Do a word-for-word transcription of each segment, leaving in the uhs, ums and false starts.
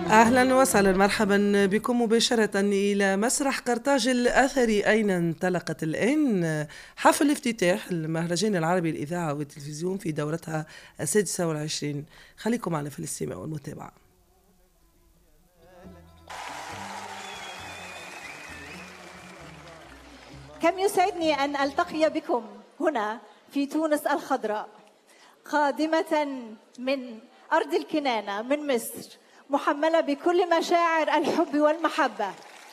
أهلا وسهلا، مرحبا بكم مباشرة إلى مسرح قرطاج الأثري، أين انطلقت الآن حفل افتتاح المهرجان العربي للإذاعة والتلفزيون في دورتها السادسة والعشرين. خليكم معنا في الاستماع والمتابعة. كم يسعدني أن ألتقي بكم هنا في تونس الخضراء، قادمة من أرض الكنانة من مصر، محملة بكل مشاعر الحب والمحبة،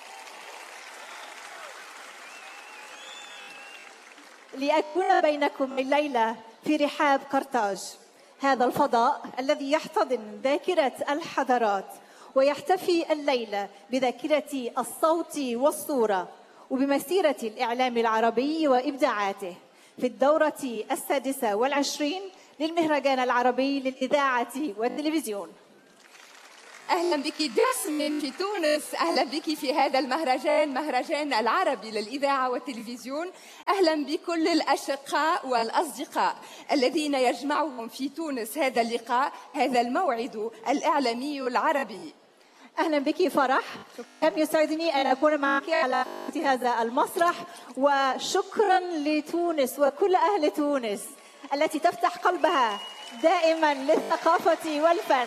لأكون بينكم الليلة في رحاب قرطاج، هذا الفضاء الذي يحتضن ذاكرة الحضارات ويحتفي الليلة بذاكرة الصوت والصورة وبمسيرة الإعلام العربي وإبداعاته في الدورة السادسة والعشرين للمهرجان العربي للإذاعة والتلفزيون. أهلا بك دسم في تونس، أهلا بك في هذا المهرجان، مهرجان العربي للإذاعة والتلفزيون. أهلا بكل الأشقاء والأصدقاء الذين يجمعهم في تونس هذا اللقاء، هذا الموعد الإعلامي العربي. أهلا بك فرح، كم يسعدني أن أكون معك على هذا المسرح، وشكرا لتونس وكل أهل تونس التي تفتح قلبها دائما للثقافة والفن.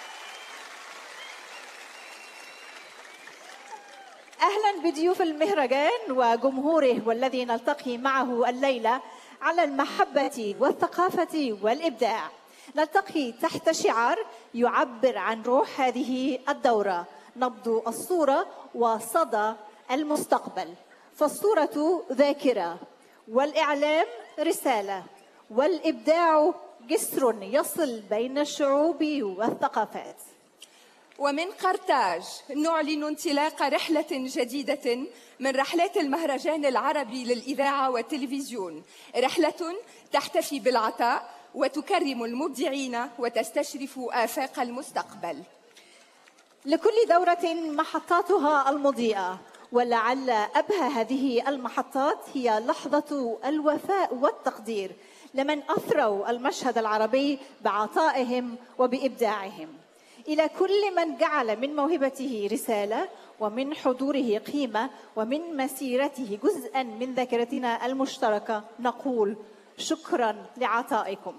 أهلا بضيوف المهرجان وجمهوره والذي نلتقي معه الليلة على المحبة والثقافة والإبداع. نلتقي تحت شعار يعبر عن روح هذه الدورة: نبض الصورة وصدى المستقبل. فالصورة ذاكرة، والإعلام رسالة، والإبداع جسر يصل بين الشعوب والثقافات. ومن قرطاج نعلن انطلاق رحلة جديدة من رحلات المهرجان العربي للإذاعة والتلفزيون، رحلة تحتفي بالعطاء وتكرم المبدعين وتستشرف آفاق المستقبل. لكل دورة محطاتها المضيئة، ولعل أبهى هذه المحطات هي لحظة الوفاء والتقدير لمن أثروا المشهد العربي بعطائهم وبإبداعهم. إلى كل من جعل من موهبته رسالة ومن حضوره قيمة ومن مسيرته جزءا من ذاكرتنا المشتركة، نقول شكرا لعطائكم.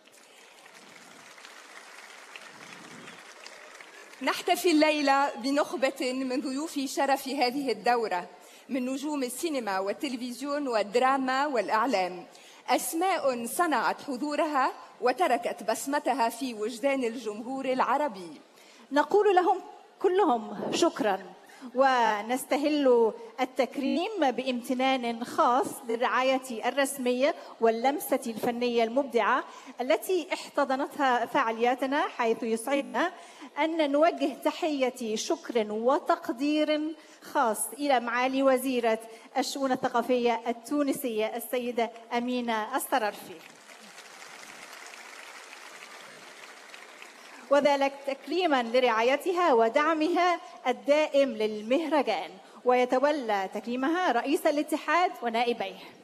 نحتفي الليلة بنخبة من ضيوف شرف هذه الدورة، من نجوم السينما والتلفزيون والدراما والإعلام، أسماء صنعت حضورها وتركت بصمتها في وجدان الجمهور العربي. نقول لهم كلهم شكرا، ونستهل التكريم بامتنان خاص للرعاية الرسمية واللمسة الفنية المبدعة التي احتضنتها فعالياتنا، حيث يسعدنا أن نوجه تحية شكر وتقدير خاص إلى معالي وزيرة الشؤون الثقافية التونسية السيدة أمينة السررفي، وذلك تكريما لرعايتها ودعمها الدائم للمهرجان. ويتولى تكريمها رئيس الاتحاد ونائبيه.